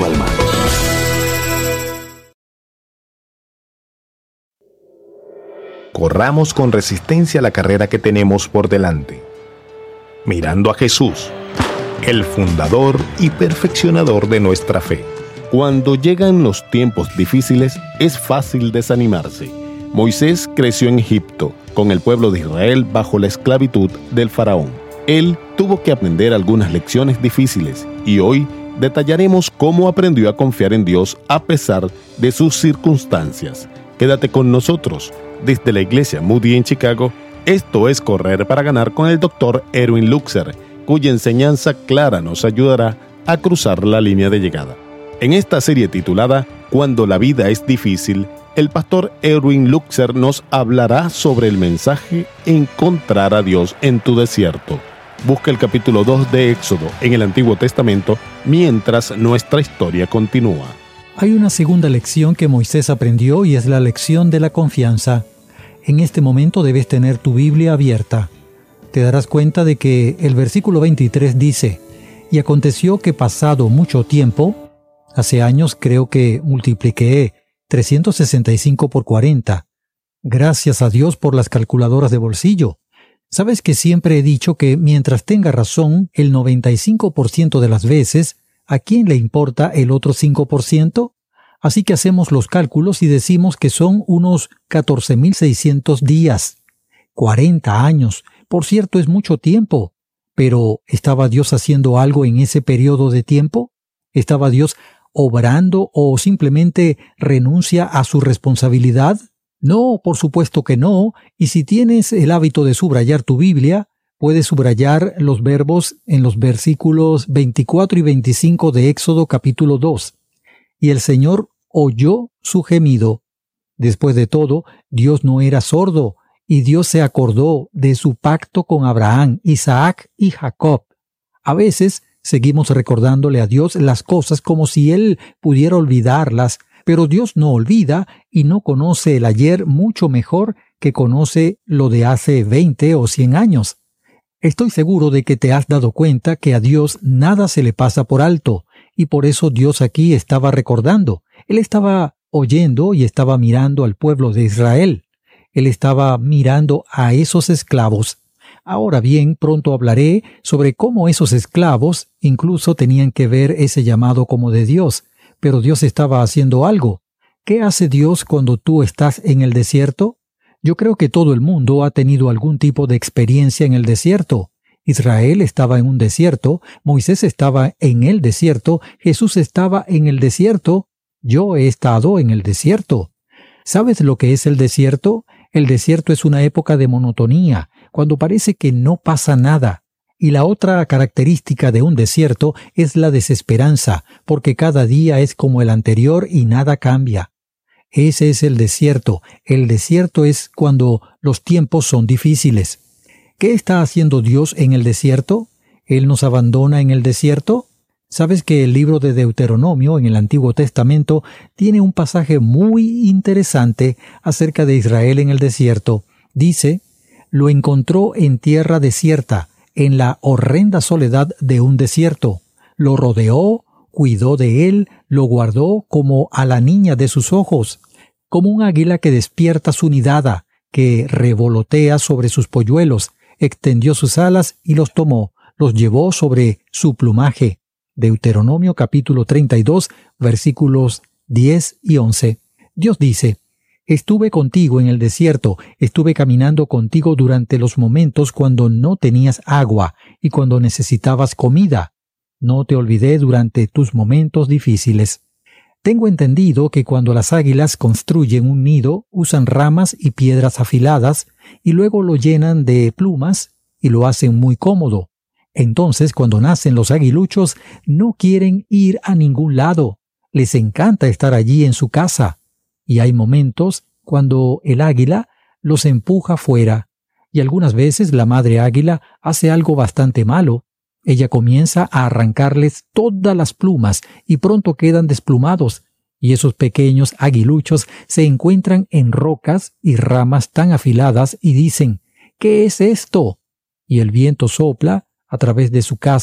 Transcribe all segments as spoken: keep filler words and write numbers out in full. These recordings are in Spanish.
tu alma. Corramos con resistencia la carrera que tenemos por delante, mirando a Jesús, el fundador y perfeccionador de nuestra fe. Cuando llegan los tiempos difíciles, es fácil desanimarse. Moisés creció en Egipto, con el pueblo de Israel bajo la esclavitud del faraón. Él tuvo que aprender algunas lecciones difíciles y hoy detallaremos cómo aprendió a confiar en Dios a pesar de sus circunstancias. Quédate con nosotros. Desde la iglesia Moody en Chicago, esto es Correr para Ganar con el doctor Erwin Luxer, cuya enseñanza clara nos ayudará a cruzar la línea de llegada. En esta serie titulada Cuando la vida es difícil, el pastor Erwin Luxer nos hablará sobre el mensaje Encontrar a Dios en tu desierto. Busca el capítulo dos de Éxodo en el Antiguo Testamento mientras nuestra historia continúa. Hay una segunda lección que Moisés aprendió y es la lección de la confianza. En este momento debes tener tu Biblia abierta. Te darás cuenta de que el versículo veintitrés dice: y aconteció que pasado mucho tiempo, hace años creo que multipliqué trescientos sesenta y cinco por cuarenta. Gracias a Dios por las calculadoras de bolsillo. Sabes que siempre he dicho que mientras tenga razón el noventa y cinco por ciento de las veces, ¿a quién le importa el otro cinco por ciento? Así que hacemos los cálculos y decimos que son unos catorce mil seiscientos días. cuarenta años. Por cierto, es mucho tiempo. Pero, ¿estaba Dios haciendo algo en ese periodo de tiempo? ¿Estaba Dios obrando o simplemente renuncia a su responsabilidad? No, por supuesto que no. Y si tienes el hábito de subrayar tu Biblia, puedes subrayar los verbos en los versículos veinticuatro y veinticinco de Éxodo capítulo dos. Y el Señor oyó su gemido. Después de todo, Dios no era sordo, y Dios se acordó de su pacto con Abraham, Isaac y Jacob. A veces seguimos recordándole a Dios las cosas como si Él pudiera olvidarlas, pero Dios no olvida y no conoce el ayer mucho mejor que conoce lo de hace veinte o cien años. Estoy seguro de que te has dado cuenta que a Dios nada se le pasa por alto, y por eso Dios aquí estaba recordando. Él estaba oyendo y estaba mirando al pueblo de Israel. Él estaba mirando a esos esclavos. Ahora bien, pronto hablaré sobre cómo esos esclavos incluso tenían que ver ese llamado como de Dios, pero Dios estaba haciendo algo. ¿Qué hace Dios cuando tú estás en el desierto? Yo creo que todo el mundo ha tenido algún tipo de experiencia en el desierto. Israel estaba en un desierto, Moisés estaba en el desierto, Jesús estaba en el desierto, yo he estado en el desierto. ¿Sabes lo que es el desierto? El desierto es una época de monotonía, cuando parece que no pasa nada. Y la otra característica de un desierto es la desesperanza, porque cada día es como el anterior y nada cambia. Ese es el desierto. El desierto es cuando los tiempos son difíciles. ¿Qué está haciendo Dios en el desierto? ¿Él nos abandona en el desierto? ¿Sabes que el libro de Deuteronomio en el Antiguo Testamento tiene un pasaje muy interesante acerca de Israel en el desierto? Dice: lo encontró en tierra desierta, en la horrenda soledad de un desierto. Lo rodeó, cuidó de él, lo guardó como a la niña de sus ojos, como un águila que despierta su nidada, que revolotea sobre sus polluelos, extendió sus alas y los tomó, los llevó sobre su plumaje. Deuteronomio capítulo treinta y dos, versículos diez y once. Dios dice: estuve contigo en el desierto, estuve caminando contigo durante los momentos cuando no tenías agua y cuando necesitabas comida. No te olvidé durante tus momentos difíciles. Tengo entendido que cuando las águilas construyen un nido, usan ramas y piedras afiladas y luego lo llenan de plumas y lo hacen muy cómodo. Entonces, cuando nacen los aguiluchos, no quieren ir a ningún lado. Les encanta estar allí en su casa. Y hay momentos cuando el águila los empuja fuera. Y algunas veces la madre águila hace algo bastante malo. Ella comienza a arrancarles todas las plumas y pronto quedan desplumados. Y esos pequeños aguiluchos se encuentran en rocas y ramas tan afiladas y dicen: ¿qué es esto? Y el viento sopla a través de su casa,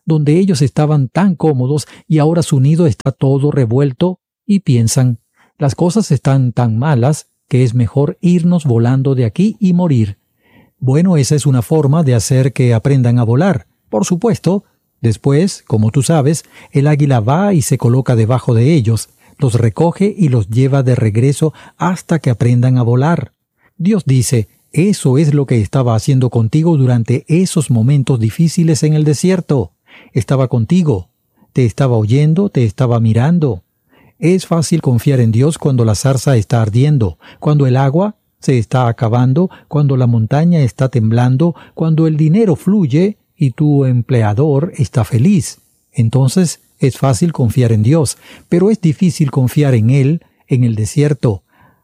donde ellos estaban tan cómodos y ahora su nido está todo revuelto y piensan, las cosas están tan malas que es mejor irnos volando de aquí y morir. Bueno, esa es una forma de hacer que aprendan a volar. Por supuesto, después, como tú sabes, el águila va y se coloca debajo de ellos, los recoge y los lleva de regreso hasta que aprendan a volar. Dios dice, eso es lo que estaba haciendo contigo durante esos momentos difíciles en el desierto. Estaba contigo, te estaba oyendo, te estaba mirando. Es fácil confiar en Dios cuando la zarza está ardiendo, cuando el agua se está acabando, cuando la montaña está temblando, cuando el dinero fluye y tu empleador está feliz. Entonces es fácil confiar en Dios, pero es difícil confiar en Él en el desierto,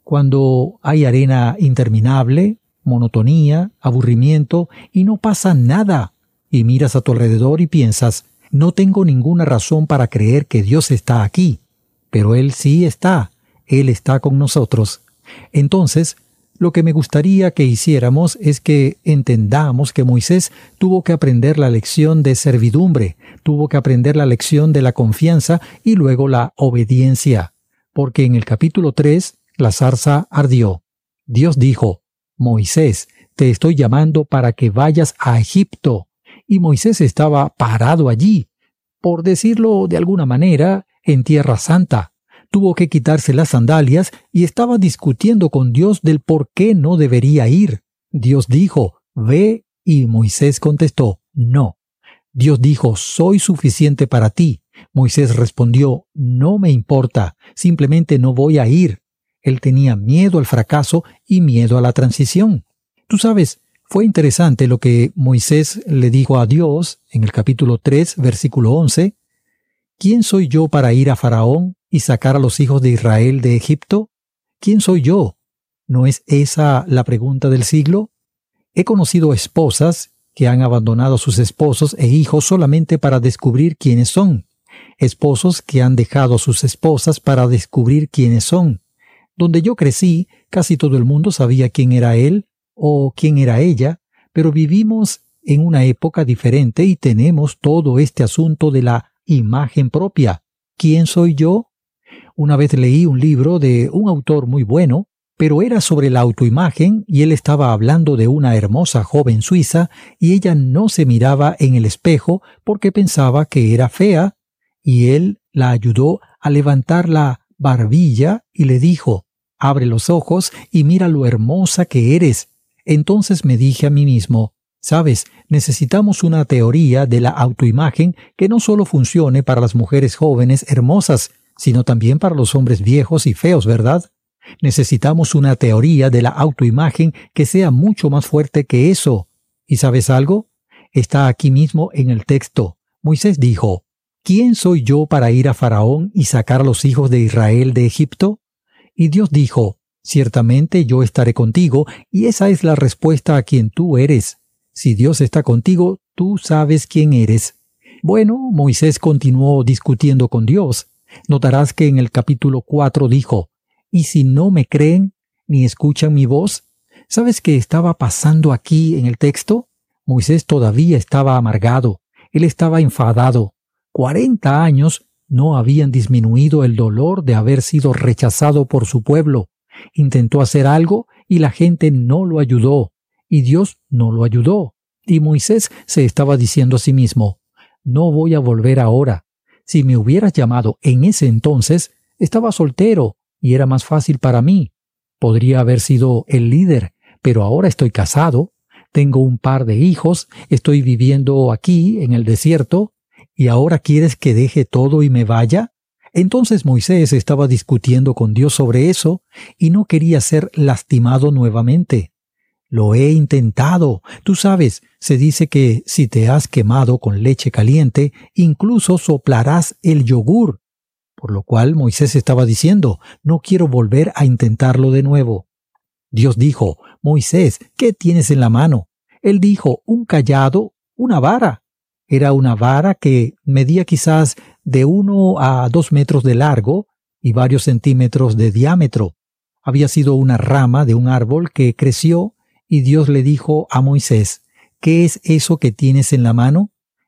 cuando hay arena interminable, monotonía, aburrimiento y no pasa nada. Y miras a tu alrededor y piensas, no tengo ninguna razón para creer que Dios está aquí. Pero Él sí está, Él está con nosotros. Entonces, lo que me gustaría que hiciéramos es que entendamos que Moisés tuvo que aprender la lección de servidumbre, tuvo que aprender la lección de la confianza y luego la obediencia. Porque en el capítulo tres, la zarza ardió. Dios dijo, Moisés, te estoy llamando para que vayas a Egipto. Y Moisés estaba parado allí, por decirlo de alguna manera, en Tierra Santa. Tuvo que quitarse las sandalias y estaba discutiendo con Dios del por qué no debería ir. Dios dijo, ve, y Moisés contestó, no. Dios dijo, soy suficiente para ti. Moisés respondió, no me importa, simplemente no voy a ir. Él tenía miedo al fracaso y miedo a la transición. Tú sabes, fue interesante lo que Moisés le dijo a Dios en el capítulo tres, versículo once. ¿Quién soy yo para ir a Faraón y sacar a los hijos de Israel de Egipto? ¿Quién soy yo? ¿No es esa la pregunta del siglo? He conocido esposas que han abandonado a sus esposos e hijos solamente para descubrir quiénes son. Esposos que han dejado a sus esposas para descubrir quiénes son. Donde yo crecí, casi todo el mundo sabía quién era él o quién era ella, pero vivimos en una época diferente y tenemos todo este asunto de la imagen propia. ¿Quién soy yo? Una vez leí un libro de un autor muy bueno, pero era sobre la autoimagen y él estaba hablando de una hermosa joven suiza y ella no se miraba en el espejo porque pensaba que era fea y él la ayudó a levantar la barbilla y le dijo, abre los ojos y mira lo hermosa que eres. Entonces me dije a mí mismo, sabes, necesitamos una teoría de la autoimagen que no solo funcione para las mujeres jóvenes hermosas, sino también para los hombres viejos y feos, ¿verdad? Necesitamos una teoría de la autoimagen que sea mucho más fuerte que eso. ¿Y sabes algo? Está aquí mismo en el texto. Moisés dijo, ¿quién soy yo para ir a Faraón y sacar a los hijos de Israel de Egipto? Y Dios dijo, ciertamente yo estaré contigo, y esa es la respuesta a quien tú eres. Si Dios está contigo, tú sabes quién eres. Bueno, Moisés continuó discutiendo con Dios. Notarás que en el capítulo cuatro dijo, ¿y si no me creen ni escuchan mi voz? ¿Sabes qué estaba pasando aquí en el texto? Moisés todavía estaba amargado. Él estaba enfadado. Cuarenta años no habían disminuido el dolor de haber sido rechazado por su pueblo. Intentó hacer algo y la gente no lo ayudó, y Dios no lo ayudó. Y Moisés se estaba diciendo a sí mismo, no voy a volver ahora. Si me hubieras llamado en ese entonces, estaba soltero y era más fácil para mí. Podría haber sido el líder, pero ahora estoy casado, tengo un par de hijos, estoy viviendo aquí en el desierto, ¿y ahora quieres que deje todo y me vaya? Entonces Moisés estaba discutiendo con Dios sobre eso y no quería ser lastimado nuevamente. Lo he intentado. Tú sabes, se dice que si te has quemado con leche caliente, incluso soplarás el yogur. Por lo cual Moisés estaba diciendo, no quiero volver a intentarlo de nuevo. Dios dijo, Moisés, ¿qué tienes en la mano? Él dijo, un cayado, una vara. Era una vara que medía quizás de uno a dos metros de largo y varios centímetros de diámetro. Había sido una rama de un árbol que creció y Dios le dijo a Moisés, ¿qué es eso que tienes en la mano?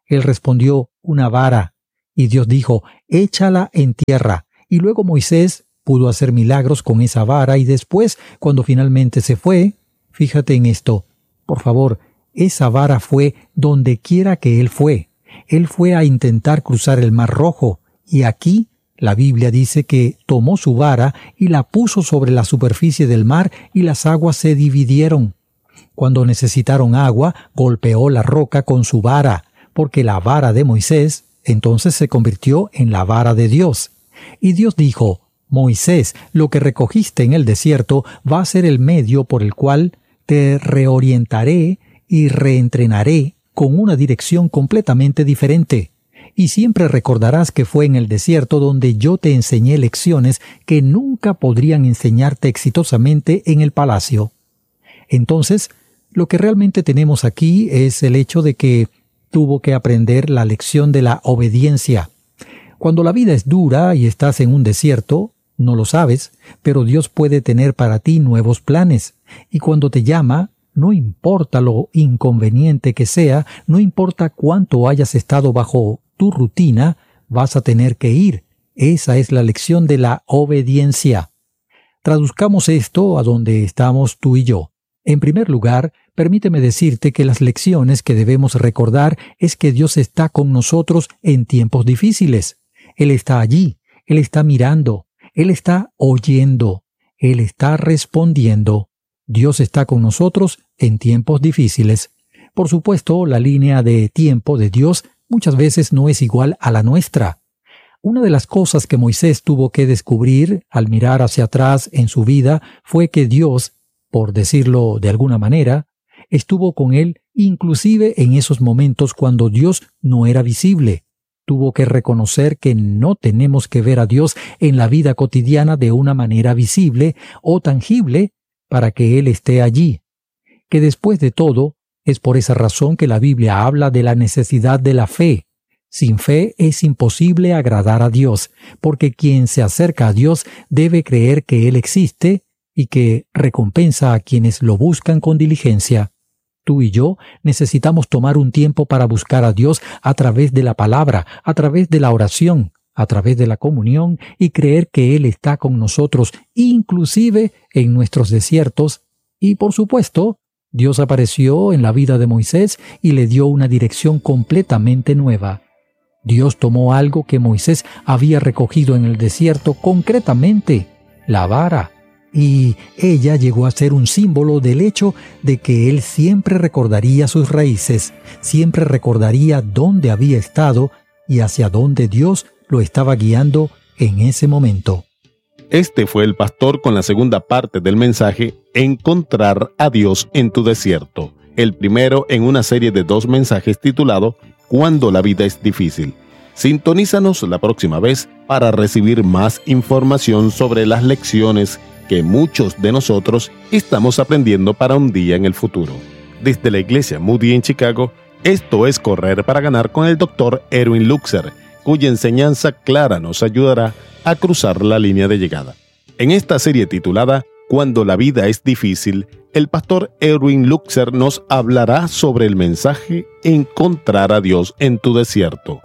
Él respondió, una vara. Y Dios dijo, échala en tierra. Y luego Moisés pudo hacer milagros con esa vara y después, cuando finalmente se fue, fíjate en esto, por favor, esa vara fue donde quiera que él fue. Él fue a intentar cruzar el Mar Rojo y aquí la Biblia dice que tomó su vara y la puso sobre la superficie del mar y las aguas se dividieron. Cuando necesitaron agua, golpeó la roca con su vara, porque la vara de Moisés entonces se convirtió en la vara de Dios. Y Dios dijo, Moisés, lo que recogiste en el desierto va a ser el medio por el cual te reorientaré y reentrenaré con una dirección completamente diferente. Y siempre recordarás que fue en el desierto donde yo te enseñé lecciones que nunca podrían enseñarte exitosamente en el palacio. Entonces, lo que realmente tenemos aquí es el hecho de que tuvo que aprender la lección de la obediencia. Cuando la vida es dura y estás en un desierto, no lo sabes, pero Dios puede tener para ti nuevos planes. Y cuando te llama, no importa lo inconveniente que sea, no importa cuánto hayas estado bajo tu rutina, vas a tener que ir. Esa es la lección de la obediencia. Traduzcamos esto a donde estamos tú y yo. En primer lugar, permíteme decirte que las lecciones que debemos recordar es que Dios está con nosotros en tiempos difíciles. Él está allí, Él está mirando, Él está oyendo, Él está respondiendo. Dios está con nosotros en tiempos difíciles. Por supuesto, la línea de tiempo de Dios muchas veces no es igual a la nuestra. Una de las cosas que Moisés tuvo que descubrir al mirar hacia atrás en su vida fue que Dios, por decirlo de alguna manera, estuvo con él inclusive en esos momentos cuando Dios no era visible. Tuvo que reconocer que no tenemos que ver a Dios en la vida cotidiana de una manera visible o tangible para que Él esté allí. Que después de todo, es por esa razón que la Biblia habla de la necesidad de la fe. Sin fe es imposible agradar a Dios, porque quien se acerca a Dios debe creer que Él existe y que recompensa a quienes lo buscan con diligencia. Tú y yo necesitamos tomar un tiempo para buscar a Dios a través de la palabra, a través de la oración, a través de la comunión y creer que Él está con nosotros, inclusive en nuestros desiertos. Y por supuesto, Dios apareció en la vida de Moisés y le dio una dirección completamente nueva. Dios tomó algo que Moisés había recogido en el desierto, concretamente, la vara. Y ella llegó a ser un símbolo del hecho de que él siempre recordaría sus raíces, siempre recordaría dónde había estado y hacia dónde Dios lo estaba guiando en ese momento. Este fue el pastor con la segunda parte del mensaje Encontrar a Dios en tu desierto, el primero en una serie de dos mensajes titulado Cuando la vida es difícil. Sintonízanos la próxima vez para recibir más información sobre las lecciones que muchos de nosotros estamos aprendiendo para un día en el futuro. Desde la Iglesia Moody en Chicago, esto es Correr para Ganar con el doctor Erwin Luxer, cuya enseñanza clara nos ayudará a cruzar la línea de llegada. En esta serie titulada Cuando la vida es difícil, el pastor Erwin Luxer nos hablará sobre el mensaje Encontrar a Dios en tu desierto.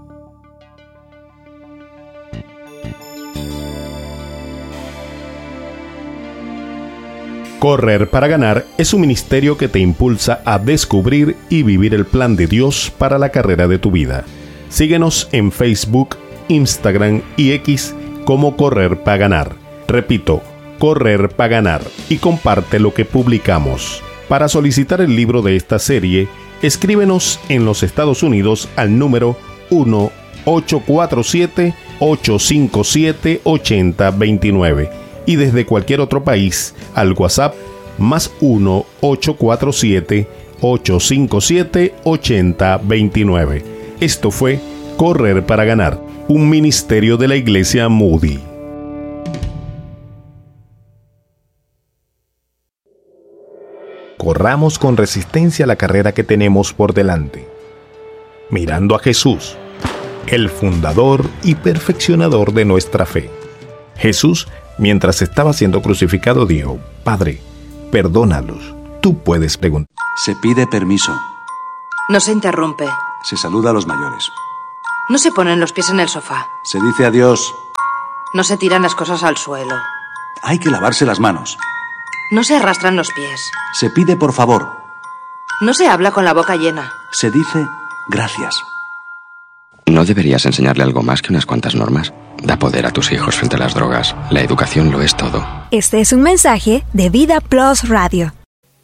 Correr para Ganar es un ministerio que te impulsa a descubrir y vivir el plan de Dios para la carrera de tu vida. Síguenos en Facebook, Instagram y X como Correr para Ganar. Repito, Correr para Ganar, y comparte lo que publicamos. Para solicitar el libro de esta serie, escríbenos en los Estados Unidos al número uno ocho cuatro siete, ocho cinco siete, ocho cero dos nueve y desde cualquier otro país al WhatsApp más uno ocho cuatro siete, ocho cinco siete, ocho cero dos nueve. Esto fue Correr para Ganar, un ministerio de la Iglesia Moody. Corramos con resistencia la carrera que tenemos por delante, mirando a Jesús, el fundador y perfeccionador de nuestra fe. Jesús, mientras estaba siendo crucificado, dijo: Padre, perdónalos. Tú puedes preguntar. Se pide permiso. No se interrumpe. Se saluda a los mayores. No se ponen los pies en el sofá. Se dice adiós. No se tiran las cosas al suelo. Hay que lavarse las manos. No se arrastran los pies. Se pide por favor. No se habla con la boca llena. Se dice gracias. ¿No deberías enseñarle algo más que unas cuantas normas? Da poder a tus hijos frente a las drogas. La educación lo es todo. Este es un mensaje de Vida Plus Radio.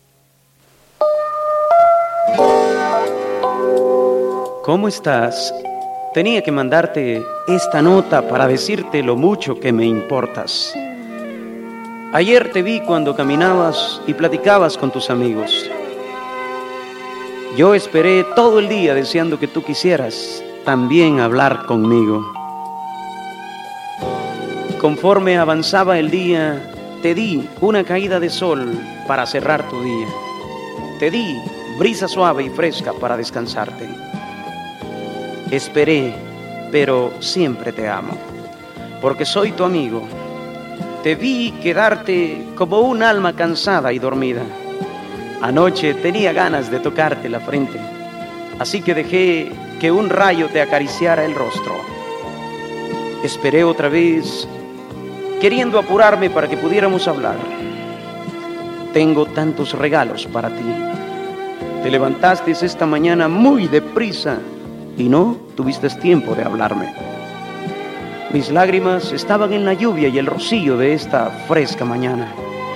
¿Cómo estás? Tenía que mandarte esta nota para decirte lo mucho que me importas. Ayer te vi cuando caminabas y platicabas con tus amigos. Yo esperé todo el día deseando que tú quisieras también hablar conmigo. Conforme avanzaba el día, te di una caída de sol para cerrar tu día. Te di brisa suave y fresca para descansarte. Esperé, pero siempre te amo, porque soy tu amigo. Te vi quedarte como un alma cansada y dormida. Anoche tenía ganas de tocarte la frente, así que dejé que un rayo te acariciara el rostro. Esperé otra vez, queriendo apurarme para que pudiéramos hablar. Tengo tantos regalos para ti. Te levantaste esta mañana muy deprisa y no tuviste tiempo de hablarme. Mis lágrimas estaban en la lluvia y el rocío de esta fresca mañana.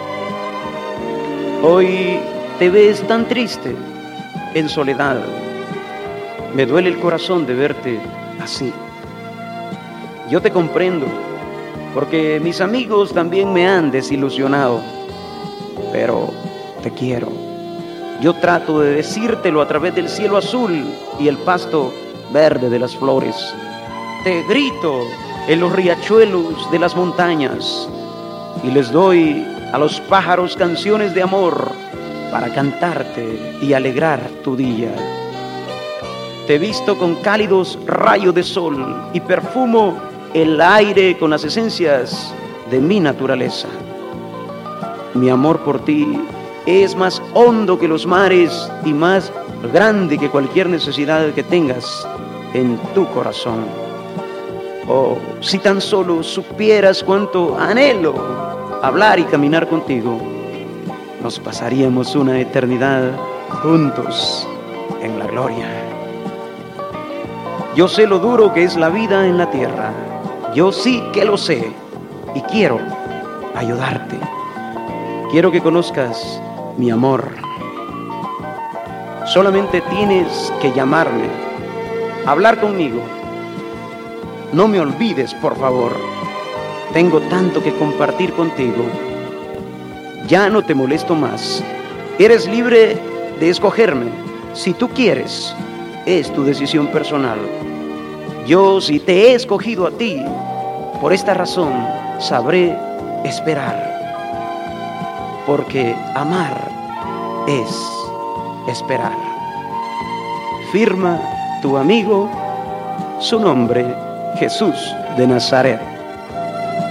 Hoy te ves tan triste, en soledad. Me duele el corazón de verte así. Yo te comprendo, porque mis amigos también me han desilusionado. Pero te quiero. Yo trato de decírtelo a través del cielo azul y el pasto verde de las flores. Te grito en los riachuelos de las montañas y les doy a los pájaros canciones de amor para cantarte y alegrar tu día. Te visto con cálidos rayos de sol y perfumo el aire con las esencias de mi naturaleza. Mi amor por ti es más hondo que los mares y más grande que cualquier necesidad que tengas en tu corazón. Oh, si tan solo supieras cuánto anhelo hablar y caminar contigo, nos pasaríamos una eternidad juntos en la gloria. Yo sé lo duro que es la vida en la tierra. Yo sí que lo sé y quiero ayudarte. Quiero que conozcas mi amor. Solamente tienes que llamarme, hablar conmigo. No me olvides, por favor. Tengo tanto que compartir contigo. Ya no te molesto más. Eres libre de escogerme. Si tú quieres, es tu decisión personal. Yo, si te he escogido a ti, por esta razón sabré esperar. Porque amar es esperar. Firma tu amigo, su nombre, Jesús de Nazaret.